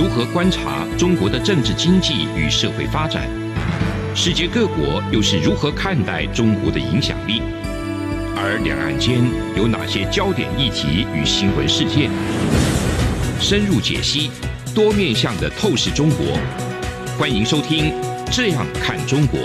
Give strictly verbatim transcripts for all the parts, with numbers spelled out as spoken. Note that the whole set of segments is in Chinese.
如何观察中国的政治经济与社会发展？世界各国又是如何看待中国的影响力？而两岸间有哪些焦点议题与新闻事件？深入解析，多面向的透视中国。欢迎收听《这样看中国》。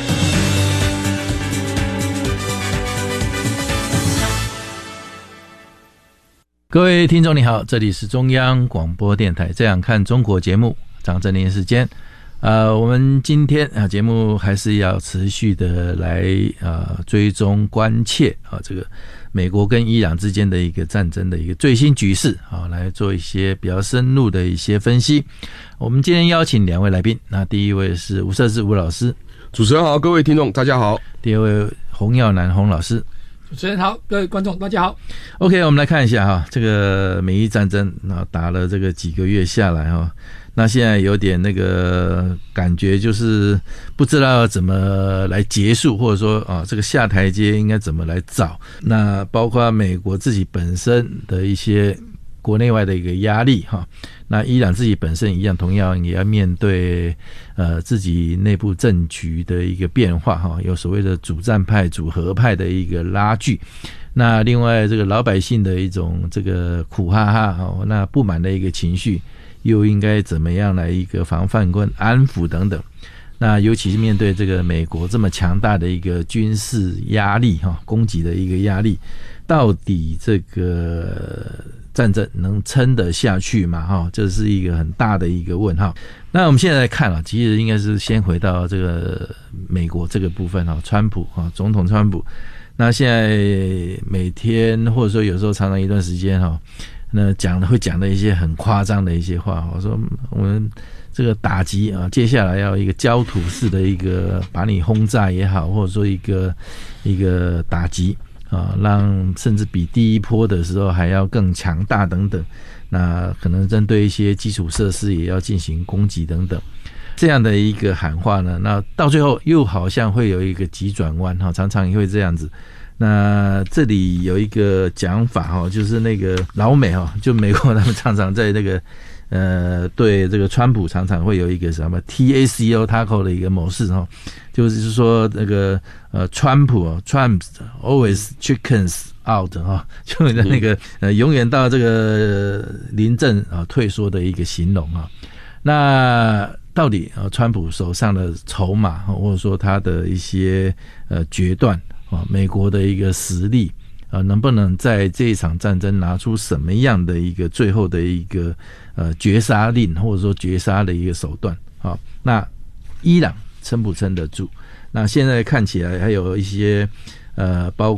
各位听众你好，这里是中央广播电台《这样看中国》节目，张正霖时间。呃，我们今天啊节目还是要持续的来呃追踪关切啊这个美国跟伊朗之间的一个战争的一个最新局势啊，来做一些比较深入的一些分析。我们今天邀请两位来宾，那第一位是吴瑟智吴老师， 主持人好，各位听众大家好。 第二位洪耀南洪老师。 主持人好，各位观众大家好。 OK， 我们来看一下哈，这个美伊战争打了这个几个月下来哈，那现在有点那个感觉，就是不知道怎么来结束，或者说啊，这个下台阶应该怎么来找。那包括美国自己本身的一些国内外的一个压力哈，那伊朗自己本身一样，同样也要面对呃自己内部政局的一个变化哈，有所谓的主战派、主和派的一个拉锯。那另外这个老百姓的一种这个苦哈哈哈，那不满的一个情绪，又应该怎么样来一个防范跟安抚等等。那尤其是面对这个美国这么强大的一个军事压力哈，攻击的一个压力，到底这个战争能撑得下去吗？哈，这是一个很大的一个问号。那我们现在来看啊，其实应该是先回到这个美国这个部分哈，川普啊，总统川普。那现在每天或者说有时候常常一段时间哈，那讲的会讲的一些很夸张的一些话，我说我们这个打击啊，接下来要一个焦土式的一个把你轰炸也好，或者说一个一个打击啊，让甚至比第一波的时候还要更强大等等。那可能针对一些基础设施也要进行攻击等等。这样的一个喊话呢，那到最后又好像会有一个急转弯哈，常常也会这样子。那这里有一个讲法哈，就是那个老美哈，就美国他们常常在那个呃对这个川普常常会有一个什么 T A C O taco 的一个模式哈，就是说那个呃川普 Trump always chickens out 哈，就那个呃永远到这个临阵啊退缩的一个形容啊。那到底啊，川普手上的筹码，或者说他的一些呃决断啊，美国的一个实力啊，能不能在这一场战争拿出什么样的一个最后的一个呃绝杀令，或者说绝杀的一个手段啊？那伊朗撑不撑得住？那现在看起来还有一些呃，包